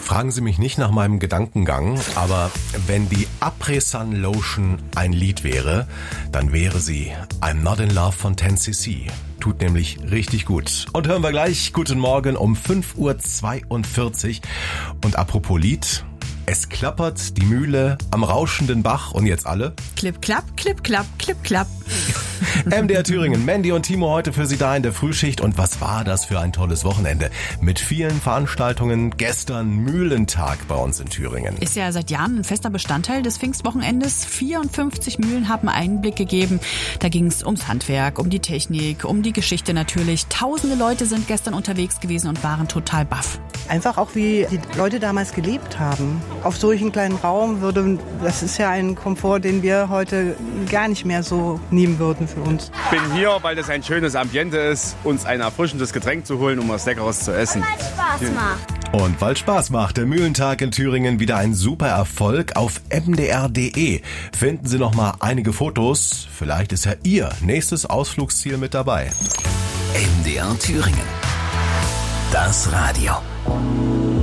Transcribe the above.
Fragen Sie mich nicht nach meinem Gedankengang, aber wenn die Après-Sun Lotion ein Lied wäre, dann wäre sie I'm Not in Love von 10cc. Tut nämlich richtig gut. Und hören wir gleich Guten Morgen um 5:42 Uhr. Und apropos Lied, es klappert die Mühle am rauschenden Bach und jetzt alle. Klipp, klapp, klipp, klapp, klipp, klapp. MDR Thüringen, Mandy und Timo heute für Sie da in der Frühschicht. Und was war das für ein tolles Wochenende? Mit vielen Veranstaltungen, gestern Mühlentag bei uns in Thüringen. Ist ja seit Jahren ein fester Bestandteil des Pfingstwochenendes. 54 Mühlen haben Einblick gegeben. Da ging es ums Handwerk, um die Technik, um die Geschichte natürlich. Tausende Leute sind gestern unterwegs gewesen und waren total baff. Einfach auch, wie die Leute damals gelebt haben. Auf solchen kleinen Raum das ist ja ein Komfort, den wir heute gar nicht mehr so nehmen würden für uns. Ich bin hier, weil das ein schönes Ambiente ist, uns ein erfrischendes Getränk zu holen, um was Leckeres zu essen. Und weil es Spaß macht. Und weil Spaß macht, der Mühlentag in Thüringen wieder ein super Erfolg. Auf mdr.de finden Sie noch mal einige Fotos. Vielleicht ist ja Ihr nächstes Ausflugsziel mit dabei. MDR Thüringen. Das Radio.